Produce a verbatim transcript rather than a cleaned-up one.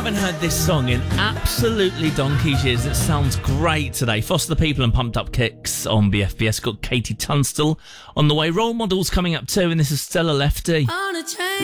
haven't heard this song in absolutely donkey's years. It sounds great today. Foster the People and Pumped Up Kicks on B F B S. Got Katie Tunstall on the way. Role Models coming up too, and this is Stella Lefty. On a train.